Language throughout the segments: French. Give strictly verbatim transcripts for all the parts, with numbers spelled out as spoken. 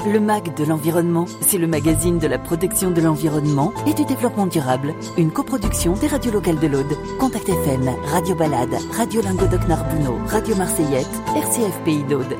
Le M A G de l'environnement, c'est le magazine de la protection de l'environnement et du développement durable. Une coproduction des radios locales de l'Aude. Contact F M, Radio Balade, Radio Languedoc-Narbonneau, Radio Marseillette, R C F Pays d'Aude.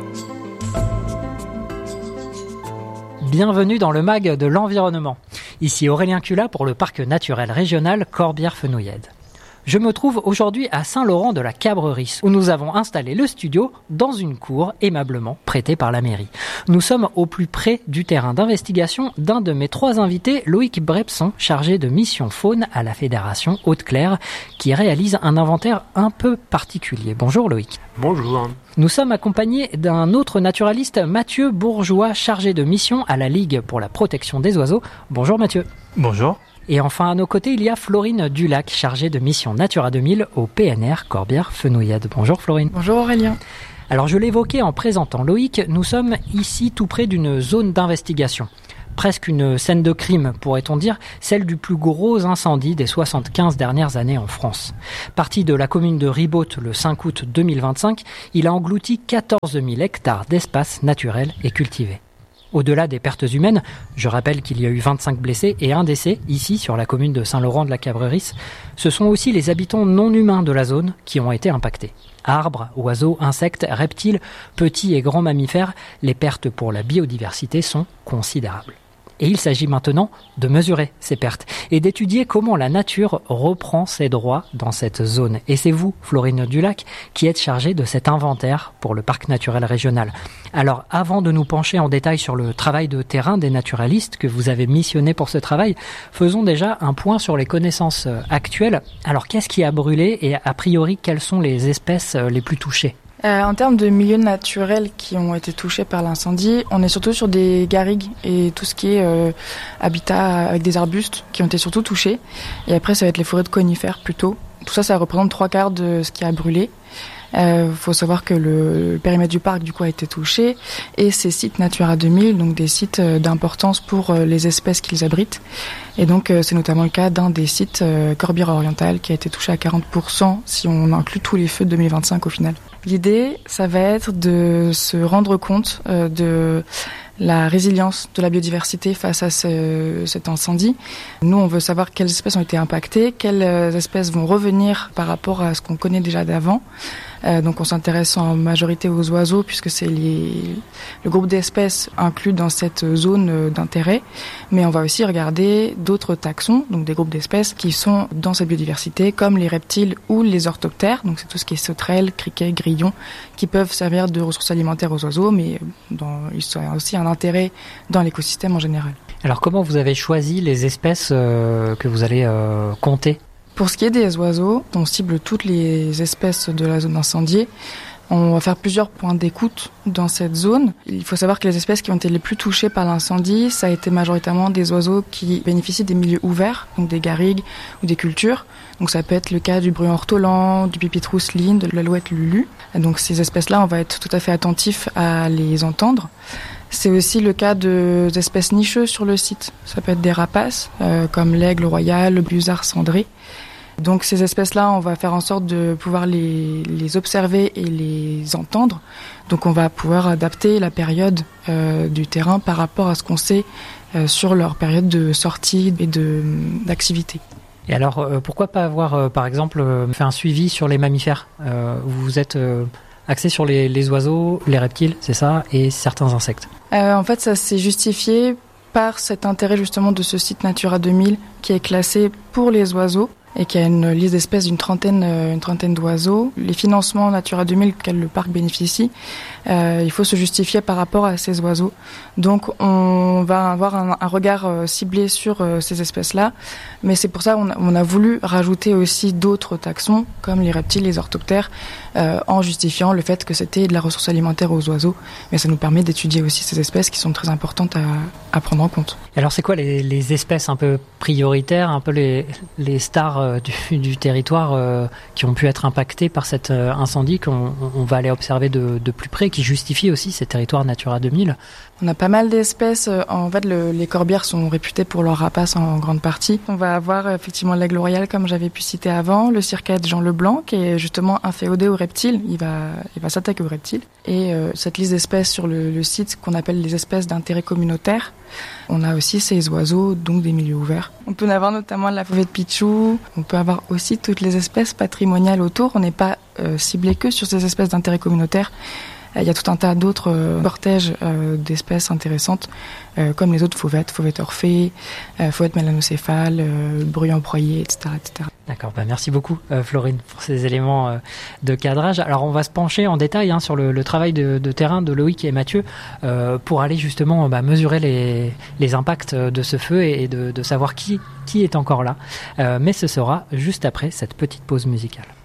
Bienvenue dans le M A G de l'environnement. Ici Aurélien Cula pour le parc naturel régional Corbière-Fenouillèdes. Je me trouve aujourd'hui à Saint-Laurent de la Cabreries, où nous avons installé le studio dans une cour aimablement prêtée par la mairie. Nous sommes au plus près du terrain d'investigation d'un de mes trois invités, Loïc Brebson, chargé de mission faune à la Fédération Haute-Claire, qui réalise un inventaire un peu particulier. Bonjour Loïc. Bonjour. Nous sommes accompagnés d'un autre naturaliste, Mathieu Bourgeois, chargé de mission à la Ligue pour la protection des oiseaux. Bonjour Mathieu. Bonjour. Et enfin, à nos côtés, il y a Florine Dulac, chargée de mission Natura deux mille au P N R Corbière-Fenouillèdes. Bonjour Florine. Bonjour Aurélien. Alors, je l'évoquais en présentant Loïc, nous sommes ici tout près d'une zone d'investigation. Presque une scène de crime, pourrait-on dire, celle du plus gros incendie des soixante-quinze dernières années en France. Parti de la commune de Ribaute le cinq août deux mille vingt-cinq, il a englouti quatorze mille hectares d'espace naturel et cultivé. Au-delà des pertes humaines, je rappelle qu'il y a eu vingt-cinq blessés et un décès ici sur la commune de Saint-Laurent de la Cabreries, ce sont aussi les habitants non humains de la zone qui ont été impactés. Arbres, oiseaux, insectes, reptiles, petits et grands mammifères, les pertes pour la biodiversité sont considérables. Et il s'agit maintenant de mesurer ces pertes et d'étudier comment la nature reprend ses droits dans cette zone. Et c'est vous, Florine Dulac, qui êtes chargée de cet inventaire pour le parc naturel régional. Alors, avant de nous pencher en détail sur le travail de terrain des naturalistes que vous avez missionné pour ce travail, faisons déjà un point sur les connaissances actuelles. Alors, qu'est-ce qui a brûlé et a priori, quelles sont les espèces les plus touchées ? Euh, en termes de milieux naturels qui ont été touchés par l'incendie, on est surtout sur des garrigues et tout ce qui est euh, habitat avec des arbustes qui ont été surtout touchés. Et après, ça va être les forêts de conifères plutôt. Tout ça, ça représente trois quarts de ce qui a brûlé. Il euh, faut savoir que le, le périmètre du parc du coup a été touché et ces sites Natura deux mille, donc des sites euh, d'importance pour euh, les espèces qu'ils abritent. Et donc euh, c'est notamment le cas d'un des sites euh, Corbière orientale qui a été touché à quarante pour cent si on inclut tous les feux de deux mille vingt-cinq au final. L'idée, ça va être de se rendre compte euh, de la résilience de la biodiversité face à ce, cet incendie. Nous, on veut savoir quelles espèces ont été impactées, quelles espèces vont revenir par rapport à ce qu'on connaît déjà d'avant. Euh, donc on s'intéresse en majorité aux oiseaux puisque c'est les, le groupe d'espèces inclus dans cette zone d'intérêt. Mais on va aussi regarder d'autres taxons, donc des groupes d'espèces qui sont dans cette biodiversité comme les reptiles ou les orthoptères. Donc c'est tout ce qui est sauterelles, criquets, grillons qui peuvent servir de ressources alimentaires aux oiseaux, mais dans, ils ont aussi un intérêt dans l'écosystème en général. Alors comment vous avez choisi les espèces euh, que vous allez euh, compter ? Pour ce qui est des oiseaux, on cible toutes les espèces de la zone incendiée. On va faire plusieurs points d'écoute dans cette zone. Il faut savoir que les espèces qui ont été les plus touchées par l'incendie, ça a été majoritairement des oiseaux qui bénéficient des milieux ouverts, donc des garrigues ou des cultures. Donc ça peut être le cas du bruant ortolan, du pipit rousseline, de l'alouette lulu. Et donc ces espèces-là, on va être tout à fait attentif à les entendre. C'est aussi le cas de, d'espèces nicheuses sur le site. Ça peut être des rapaces, euh, comme l'aigle royal, le busard cendré. Donc ces espèces-là, on va faire en sorte de pouvoir les, les observer et les entendre. Donc on va pouvoir adapter la période euh, du terrain par rapport à ce qu'on sait euh, sur leur période de sortie et de, d'activité. Et alors, euh, pourquoi pas avoir, euh, par exemple, euh, fait un suivi sur les mammifères ? euh, Vous êtes euh, axé sur les, les oiseaux, les reptiles, c'est ça, et certains insectes. Euh, en fait, ça s'est justifié par cet intérêt justement de ce site Natura deux mille qui est classé pour les oiseaux et qui a une liste d'espèces d'une trentaine, une trentaine d'oiseaux. Les financements Natura deux mille auxquels le parc bénéficie, euh, il faut se justifier par rapport à ces oiseaux. Donc on va avoir un, un regard euh, ciblé sur euh, ces espèces-là, mais c'est pour ça qu'on a, on a voulu rajouter aussi d'autres taxons, comme les reptiles, les orthoptères, euh, en justifiant le fait que c'était de la ressource alimentaire aux oiseaux. Mais ça nous permet d'étudier aussi ces espèces qui sont très importantes à, à prendre en compte. Alors c'est quoi les, les espèces un peu prioritaires, un peu les, les stars euh, du, du territoire euh, qui ont pu être impactés par cet euh, incendie qu'on on va aller observer de, de plus près, qui justifie aussi ces territoires Natura deux mille. On a pas mal d'espèces. En fait, le, les corbières sont réputées pour leur rapace en grande partie. On va avoir effectivement l'aigle royal, comme j'avais pu citer avant, le circaète Jean Leblanc, qui est justement inféodé aux reptiles. Il va, il va s'attaquer aux reptiles. Et euh, cette liste d'espèces sur le, le site qu'on appelle les espèces d'intérêt communautaire, on a aussi ces oiseaux, donc des milieux ouverts. On peut en avoir notamment la fauvette pichou. On peut avoir aussi toutes les espèces patrimoniales autour. On n'est pas euh, ciblé que sur ces espèces d'intérêt communautaire. Il y a tout un tas d'autres euh, cortèges euh, d'espèces intéressantes, euh, comme les autres fauvettes, fauvette orphée, euh, fauvette mélanocéphale, euh, bruyant broyé, et cetera, et cetera. D'accord, bah merci beaucoup euh, Florine pour ces éléments euh, de cadrage. Alors on va se pencher en détail hein, sur le, le travail de, de terrain de Loïc et Mathieu euh, pour aller justement bah, mesurer les, les impacts de ce feu et, et de, de savoir qui, qui est encore là. Euh, mais ce sera juste après cette petite pause musicale.